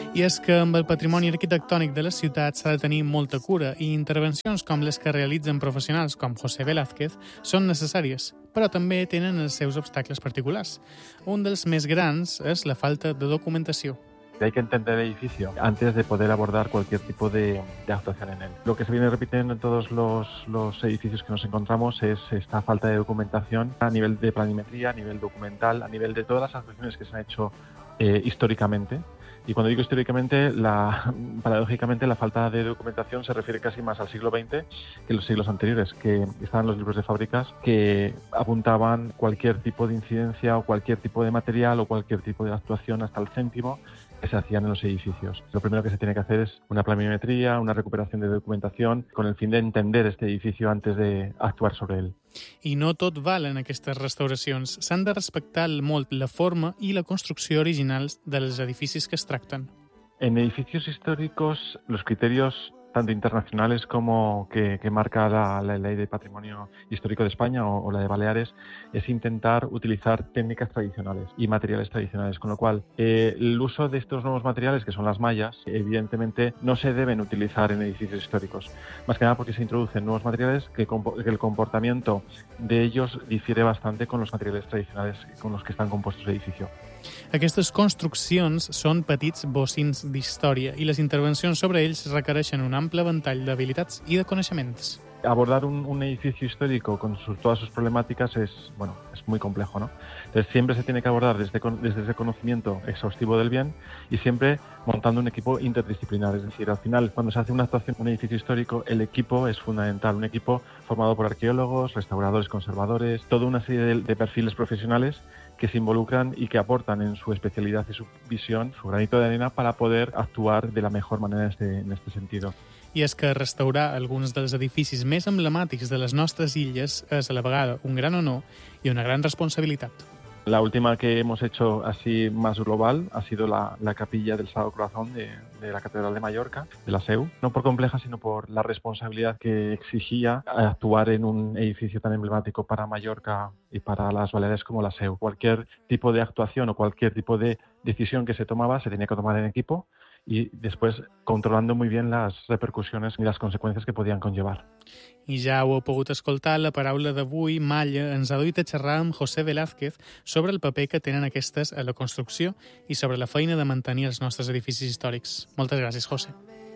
I és que amb el patrimoni arquitectònic de les ciutats s'ha de tenir molta cura i intervencions com les que realitzen professionals com José Velázquez són necessàries, però també tenen els seus obstacles particulars. Un dels més grans és la falta de documentació. Hay que entender el edificio antes de poder abordar cualquier tipo de actuación en él. Lo que se viene repitiendo en todos los edificios que nos encontramos es esta falta de documentación a nivel de planimetría, a nivel documental, a nivel de todas las actuaciones que se han hecho históricamente. Y cuando digo históricamente, paradójicamente la falta de documentación se refiere casi más al siglo XX que los siglos anteriores, que estaban los libros de fábricas que apuntaban cualquier tipo de incidencia o cualquier tipo de material o cualquier tipo de actuación hasta el céntimo que se hacían en los edificios. Lo primero que se tiene que hacer es una planimetría, una recuperación de documentación con el fin de entender este edificio antes de actuar sobre él. I no tot val en aquestes restauracions. S'han de respectar molt la forma i la construcció originals dels edificis que es tracten. En edificios históricos, los criterios tanto internacionales como que marca la Ley de Patrimonio Histórico de España o la de Baleares, es intentar utilizar técnicas tradicionales y materiales tradicionales, con lo cual el uso de estos nuevos materiales, que son las mallas, evidentemente no se deben utilizar en edificios históricos, más que nada porque se introducen nuevos materiales que el comportamiento de ellos difiere bastante con los materiales tradicionales con los que están compuestos el edificio. Aquestes construccions són petits bocins d'història i les intervencions sobre ells requereixen un ample ventall d'habilitats i de coneixements. Abordar un edificio histórico con todas sus problemáticas es muy complejo, ¿no? Entonces siempre se tiene que abordar desde ese conocimiento exhaustivo del bien y siempre montando un equipo interdisciplinar. Es decir, al final, cuando se hace una actuación en un edificio histórico, el equipo es fundamental. Un equipo formado por arqueólogos, restauradores, conservadores, toda una serie de perfiles profesionales que se involucran y que aportan en su especialidad y su visión, su granito de arena, para poder actuar de la mejor manera en este sentido. I és que restaurar alguns dels edificis més emblemàtics de les nostres illes és a la vegada un gran honor i una gran responsabilitat. La última que hemos hecho así más global ha sido la capilla del Sagrado Corazón de la Catedral de Mallorca, de la SEU. No por compleja, sino por la responsabilidad que exigía actuar en un edificio tan emblemático para Mallorca y para las Baleares como la SEU. Cualquier tipo de actuación o cualquier tipo de decisión que se tomaba se tenía que tomar en equipo y después controlando muy bien las repercusiones y las consecuencias que podían conllevar. I ja ho heu pogut escoltar, la paraula d'avui, malla, ens ha duit a xerrar amb José Velázquez sobre el paper que tenen aquestes a la construcció i sobre la feina de mantenir els nostres edificis històrics. Moltes gràcies, José.